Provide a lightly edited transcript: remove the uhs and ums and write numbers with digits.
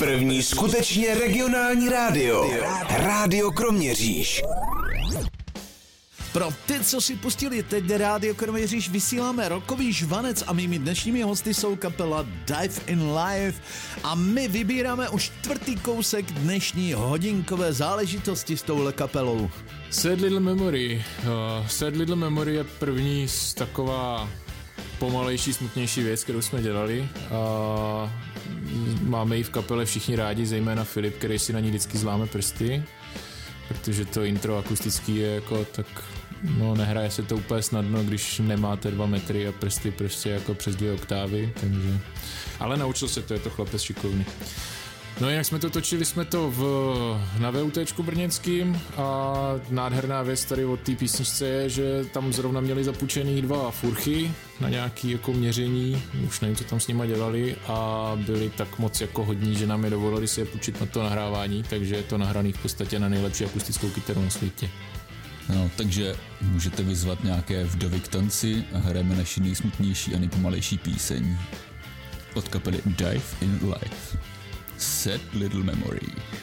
První skutečně regionální rádio. Rádio Kroměříž. Pro ty, co si pustili teď Rádio Kroměříž, vysíláme rockový žvanec a mými dnešními hosty jsou kapela Dive in Life a my vybíráme už čtvrtý kousek dnešní hodinkové záležitosti s touhle kapelou. Sad Little Memory. Sad Little Memory je první taková pomalejší, smutnější věc, kterou jsme dělali. Máme ji v kapele všichni rádi, zejména Filip, který si na ní vždycky zláme prsty, protože to intro akustický je jako tak, no nehraje se to úplně snadno, když nemáte 2 metry a prsty prostě jako přes 2 oktávy, takže, ale naučil se to, je to chlapec šikovný. No jinak jsme to točili na VUTčku brněnským a nádherná věc tady od té písničce je, že tam zrovna měli zapůjčený 2 furchy na nějaké jako měření, už nevím, co tam s nima dělali a byli tak moc jako hodní, že nám je dovolili si je půjčit na to nahrávání, takže je to nahraný v podstatě na nejlepší akustickou kytaru na světě. No, takže můžete vyzvat nějaké vdovy k tanci a hrajeme naši nejsmutnější a nejpomalejší píseň od kapely Dive in Life. Sad Little Memory.